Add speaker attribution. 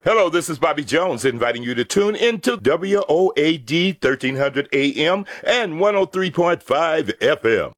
Speaker 1: Hello, this is Bobby Jones inviting you to tune into WOAD 1300 AM and 103.5 FM.